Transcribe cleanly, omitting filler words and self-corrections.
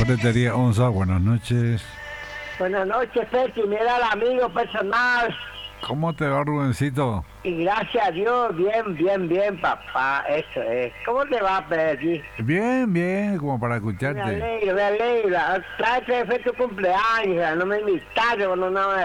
Ferretería Onza, buenas noches. Buenas noches, Peti. Mira al amigo personal. ¿Cómo te va, Rubencito? Y gracias a Dios, bien, papá. Eso es. ¿Cómo te va, Peti? Bien, como para Me escucharte. alegro. Tráete fue tu cumpleaños, no me invitaste cuando no